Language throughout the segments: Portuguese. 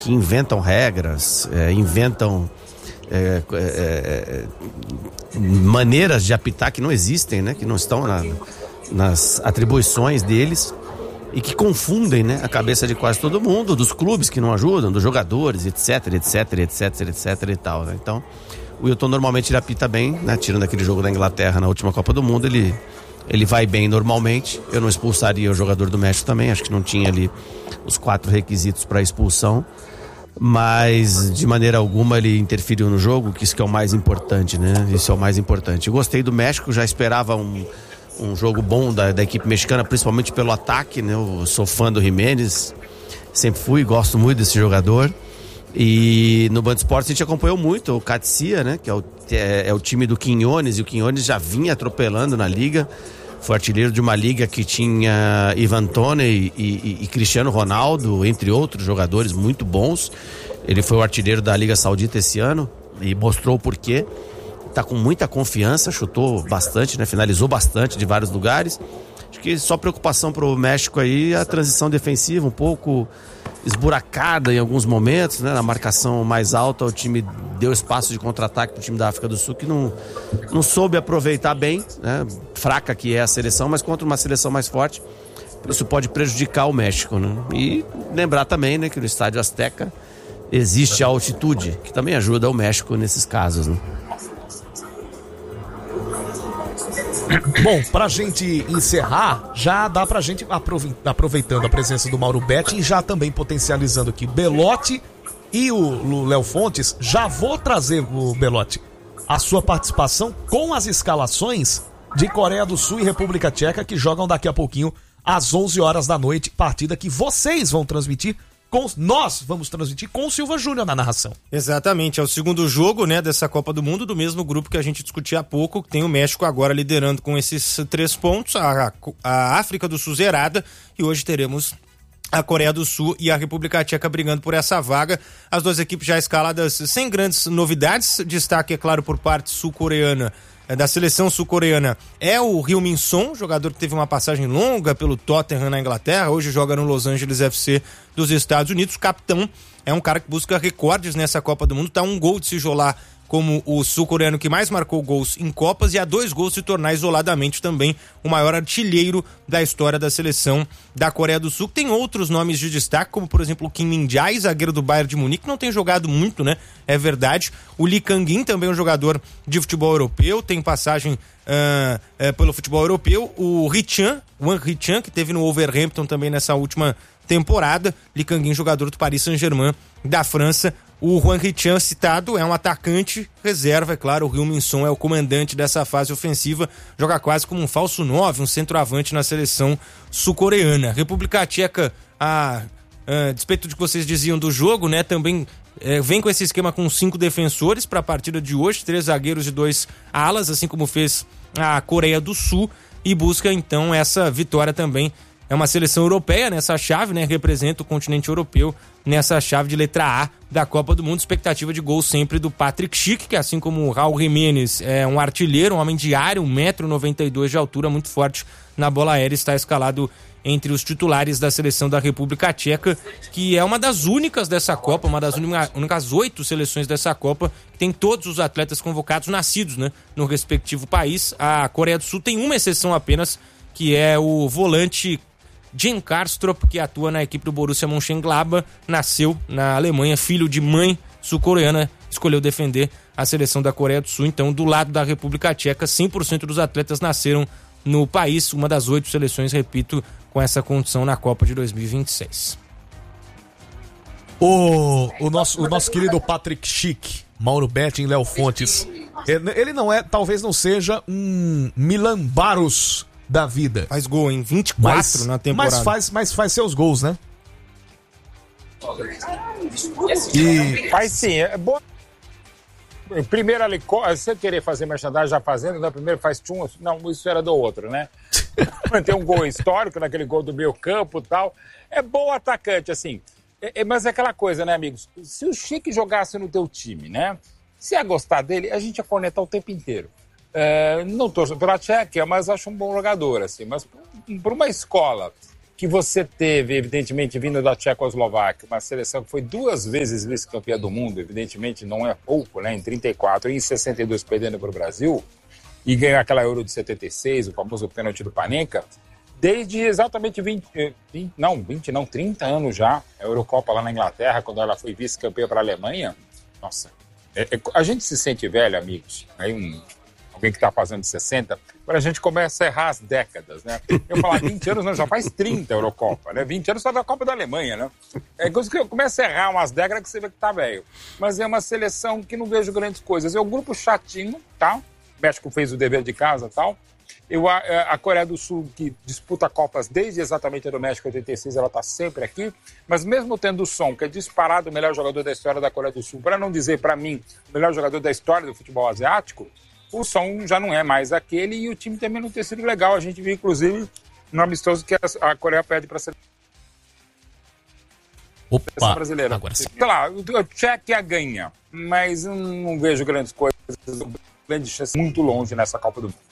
que inventam regras, inventam maneiras de apitar que não existem, né? Que não estão nas atribuições deles e que confundem, né, a cabeça de quase todo mundo, dos clubes que não ajudam, dos jogadores, etc e tal, né? Então, o Wilton normalmente ele apita bem, né? Tirando aquele jogo da Inglaterra na última Copa do Mundo, ele vai bem normalmente. Eu não expulsaria o jogador do México também, acho que não tinha ali os 4 requisitos para expulsão, mas de maneira alguma ele interferiu no jogo, que isso que é o mais importante, né? Isso é o mais importante. Eu gostei do México, já esperava um jogo bom da equipe mexicana, principalmente pelo ataque, né? Eu sou fã do Jiménez, sempre fui, gosto muito desse jogador. E no Band Esportes a gente acompanhou muito o Catia, né? Que é o time do Quiñones, e o Quiñones já vinha atropelando na liga. Foi artilheiro de uma liga que tinha Ivan Toney e Cristiano Ronaldo, entre outros jogadores muito bons. Ele foi o artilheiro da Liga Saudita esse ano e mostrou o porquê. Tá com muita confiança, chutou bastante, né? Finalizou bastante de vários lugares. Acho que só preocupação pro México aí a transição defensiva, um pouco esburacada em alguns momentos, né? Na marcação mais alta, o time deu espaço de contra-ataque pro time da África do Sul, que não soube aproveitar bem, né? Fraca que é a seleção, mas contra uma seleção mais forte, isso pode prejudicar o México, né? E lembrar também, né, que no Estádio Azteca existe a altitude, que também ajuda o México nesses casos, né? Bom, pra gente encerrar, já dá pra gente, aproveitando a presença do Mauro Betti e já também potencializando aqui Belotti e o Léo Fontes, já vou trazer, o Belotti, a sua participação com as escalações de Coreia do Sul e República Tcheca, que jogam daqui a pouquinho às 11 horas da noite, partida que vocês vão transmitir. Nós vamos transmitir com o Silva Júnior na narração. Exatamente, é o segundo jogo, né, dessa Copa do Mundo, do mesmo grupo que a gente discutia há pouco, que tem o México agora liderando com esses 3 pontos, a África do Sul zerada, e hoje teremos a Coreia do Sul e a República Tcheca brigando por essa vaga. As 2 equipes já escaladas sem grandes novidades, destaque, é claro, por parte sul-coreana, da seleção sul-coreana, é o Heung-min Son, jogador que teve uma passagem longa pelo Tottenham na Inglaterra, hoje joga no Los Angeles FC dos Estados Unidos. Capitão, é um cara que busca recordes nessa Copa do Mundo, tá 1 gol de se isolar como o sul-coreano que mais marcou gols em Copas e a 2 gols se tornar isoladamente também o maior artilheiro da história da seleção da Coreia do Sul. Tem outros nomes de destaque, como por exemplo o Kim Min-jae, zagueiro do Bayern de Munique, que não tem jogado muito, né? É verdade. O Lee Kang-in, também um jogador de futebol europeu, tem passagem pelo futebol europeu. O Wang Hee-chan, que teve no Wolverhampton também nessa última temporada. Lee Kang-in, jogador do Paris Saint-Germain da França. O Wang Hee-chan, citado, é um atacante reserva, é claro. O Heung-min Son é o comandante dessa fase ofensiva, joga quase como um falso 9, um centroavante na seleção sul-coreana. República Tcheca, a despeito do que vocês diziam do jogo, né, também vem com esse esquema com 5 defensores para a partida de hoje, 3 zagueiros e 2 alas, assim como fez a Coreia do Sul, e busca então essa vitória também. É uma seleção europeia nessa chave, né? Representa o continente europeu nessa chave de letra A da Copa do Mundo. Expectativa de gol sempre do Patrick Schick, que assim como o Raul Jiménez é um artilheiro, um homem de área, 1,92 m de altura, muito forte na bola aérea, está escalado entre os titulares da seleção da República Tcheca, que é uma das únicas dessa Copa, uma das únicas 8 seleções dessa Copa, que tem todos os atletas convocados nascidos, né, no respectivo país. A Coreia do Sul tem uma exceção apenas, que é o volante Jen Karstrup, que atua na equipe do Borussia Mönchengladbach, nasceu na Alemanha, filho de mãe sul-coreana, escolheu defender a seleção da Coreia do Sul. Então, do lado da República Tcheca, 100% dos atletas nasceram no país, uma das 8 seleções, repito, com essa condição na Copa de 2026. O nosso querido Patrick Schick, Mauro Betti e Léo Fontes, ele não é, talvez não seja um Milan Baros da vida. Faz gol em 24 na temporada. Mas faz seus gols, né? E faz sim, é bom. Primeiro ali, você querer fazer merchandising já fazendo, né? Primeiro faz tchum, não, isso era do outro, né? Tem um gol histórico, naquele gol do meio campo e tal. É bom atacante, assim. Mas é aquela coisa, né, amigos? Se o Chique jogasse no teu time, né? Se ia gostar dele, a gente ia cornetar o tempo inteiro. Não torço pela Tchequia, mas acho um bom jogador, assim. Mas para uma escola que você teve, evidentemente, vindo da Tchecoslováquia, uma seleção que foi 2 vezes vice-campeã do mundo, evidentemente não é pouco, né? Em 34 e em 62 perdendo para o Brasil, e ganhou aquela Euro de 76, o famoso pênalti do Panenka, desde exatamente 30 anos já, a Eurocopa lá na Inglaterra, quando ela foi vice-campeã para a Alemanha. Nossa, a gente se sente velho, amigos, aí alguém que está fazendo 60, quando a gente começa a errar as décadas, né? Eu falar 20 anos, não, já faz 30 a Eurocopa, né? 20 anos só da Copa da Alemanha, né? É coisa que eu começo a errar umas décadas que você vê que tá velho. Mas é uma seleção que não vejo grandes coisas. É um grupo chatinho, tá? O México fez o dever de casa e tal. A Coreia do Sul, que disputa Copas desde exatamente a do México 86, ela está sempre aqui, mas mesmo tendo o Son, que é disparado o melhor jogador da história da Coreia do Sul, para não dizer, para mim, o melhor jogador da história do futebol asiático, o Son já não é mais aquele e o time também não tem sido legal. A gente viu, inclusive, no amistoso que a Coreia perde para a seleção brasileira. Agora sim. Claro, o Tchequia ganha, mas não vejo grandes coisas, grande chance muito longe nessa Copa do Mundo.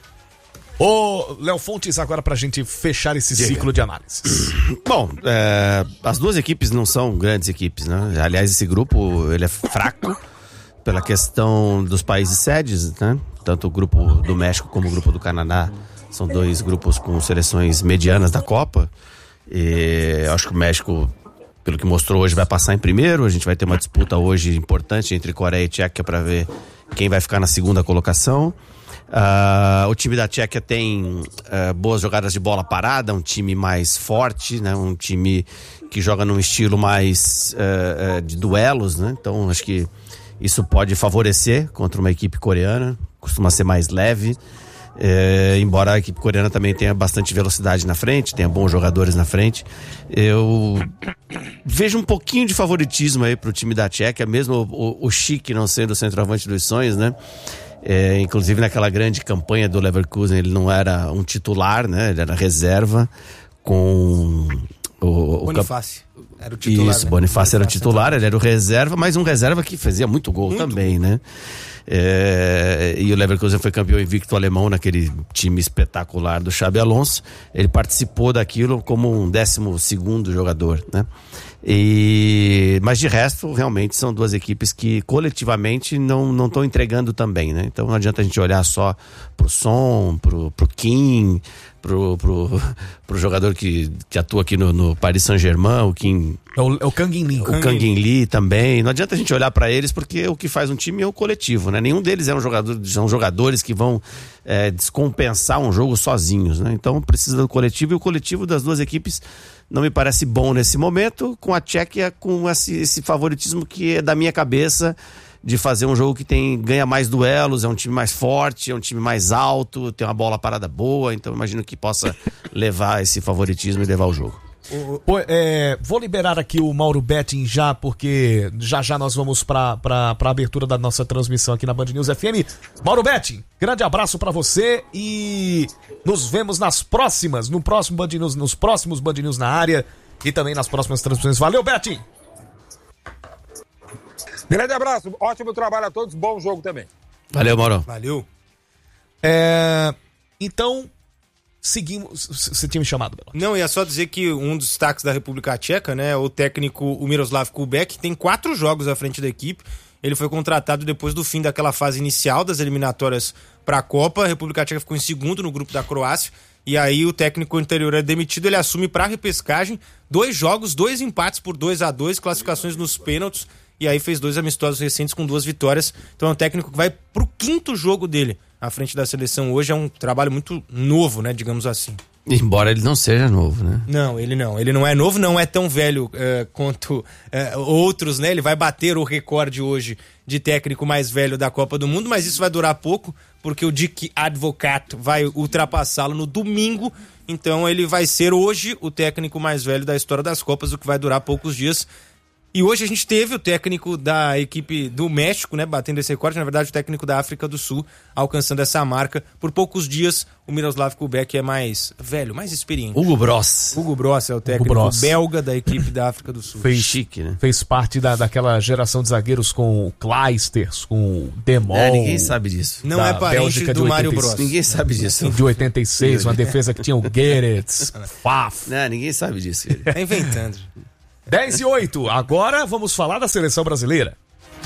Ô, Léo Fontes, agora pra gente fechar esse ciclo de análises. Bom, as duas equipes não são grandes equipes, né? Aliás, esse grupo, ele é fraco pela questão dos países sedes, né? Tanto o grupo do México como o grupo do Canadá são 2 grupos com seleções medianas da Copa. E eu acho que o México, pelo que mostrou hoje, vai passar em primeiro. A gente vai ter uma disputa hoje importante entre Coreia e Tchequia para ver quem vai ficar na segunda colocação. O time da Tchequia tem boas jogadas de bola parada, um time mais forte, né? Um time que joga num estilo mais de duelos, né? Então acho que isso pode favorecer contra uma equipe coreana, costuma ser mais leve, embora a equipe coreana também tenha bastante velocidade na frente, tenha bons jogadores na frente. Eu vejo um pouquinho de favoritismo aí pro time da Tchequia, mesmo o Schick não sendo o centroavante dos sonhos, né? Inclusive naquela grande campanha do Leverkusen ele não era um titular, né? Ele era reserva com o Bonifácio era o titular. Isso, né? Bonifácio era o titular, ele era o reserva, mas um reserva que fazia muito gol também, né? E o Leverkusen foi campeão invicto alemão naquele time espetacular do Xabi Alonso. Ele participou daquilo como um 12º jogador, né? Mas de resto, realmente são duas equipes que coletivamente não estão entregando também, né? Então não adianta a gente olhar só pro Son, pro Kim, pro jogador que atua aqui no Paris Saint-Germain, o Kim. É o Kang In Lee. O Kang In Lee também. Não adianta a gente olhar para eles, porque o que faz um time é o coletivo, né? Nenhum deles são jogadores que vão descompensar um jogo sozinhos, né? Então precisa do coletivo, e o coletivo das duas equipes não me parece bom nesse momento, com a Tchequia com esse favoritismo que é da minha cabeça, de fazer um jogo que ganha mais duelos, é um time mais forte, é um time mais alto, tem uma bola parada boa, então imagino que possa levar esse favoritismo e levar o jogo. Vou liberar aqui o Mauro Betting já, porque já nós vamos pra abertura da nossa transmissão aqui na Band News FM. Mauro Betting, grande abraço pra você e nos vemos nos próximos Band News na área e também nas próximas transmissões. Valeu, Betting! Grande abraço, ótimo trabalho a todos, bom jogo também. Valeu, Mauro. Valeu. Então, seguimos. Você tinha me chamado, Belo? Não, ia só dizer que um dos destaques da República Tcheca, né, o técnico o Miroslav Kubek, tem 4 jogos à frente da equipe. Ele foi contratado depois do fim daquela fase inicial das eliminatórias para a Copa. A República Tcheca ficou em segundo no grupo da Croácia. E aí o técnico anterior é demitido, ele assume para a repescagem. 2 jogos, 2 empates por 2-2, classificações nos pênaltis. E aí fez 2 amistosos recentes com 2 vitórias. Então é um técnico que vai pro 5º jogo dele à frente da seleção hoje. É um trabalho muito novo, né, digamos assim. Embora ele não seja novo, né? Não. Ele não é novo, não é tão velho quanto outros, né? Ele vai bater o recorde hoje de técnico mais velho da Copa do Mundo, mas isso vai durar pouco, porque o Dick Advocat vai ultrapassá-lo no domingo. Então ele vai ser hoje o técnico mais velho da história das Copas, o que vai durar poucos dias. E hoje a gente teve o técnico da equipe do México, né, batendo esse recorde, na verdade o técnico da África do Sul alcançando essa marca. Por poucos dias, o Miroslav Kubek é mais velho, mais experiente. Hugo Bross É o técnico belga da equipe da África do Sul. Chique, né? Fez parte daquela geração de zagueiros com o Kleisters, com o Demol. Ninguém sabe disso. Não é parente do Mário Bros. Ninguém sabe disso. De 86, uma defesa que tinha o Gerets, Faf. Não, ninguém sabe disso. Tá inventando. 10:08. Agora vamos falar da seleção brasileira.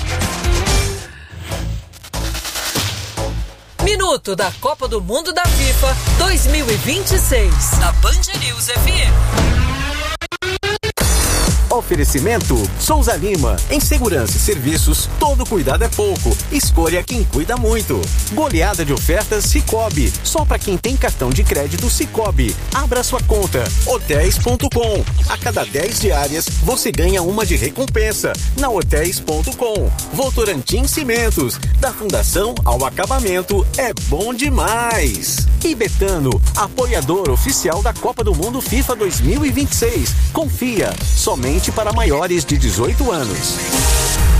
Minuto da Copa do Mundo da FIFA 2026. Da Band News FM. Oferecimento Souza Lima. Em segurança e serviços, todo cuidado é pouco. Escolha quem cuida muito. Goleada de ofertas Sicoob. Só para quem tem cartão de crédito Sicoob. Abra sua conta. Hotéis.com. A cada 10 diárias, você ganha uma de recompensa. Na Hotéis.com. Votorantim Cimentos. Da fundação ao acabamento, é bom demais. E Betano, apoiador oficial da Copa do Mundo FIFA 2026. Confia, somente para maiores de 18 anos.